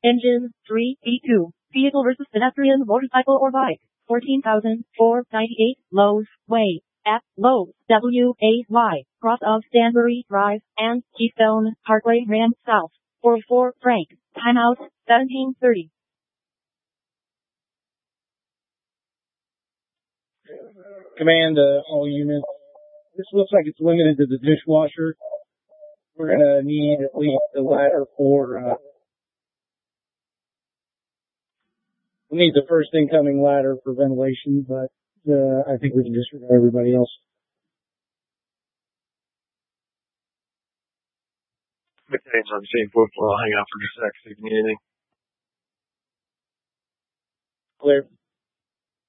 Engine 3B2. Vehicle versus pedestrian, motorcycle or bike. 14,498. Lowe's Way. At Lowe's, WAY. Cross of Stanbury Drive and Keystone Parkway Ram South. 44 Frank. Timeout 17:30. Command all units. This looks like it's limited to the dishwasher. We're going to need at least a ladder for... we need the first incoming ladder for ventilation, but I think we can disregard everybody else. McCain's on the same foot floor. I'll hang out for just a sec, see if you need anything. Clear.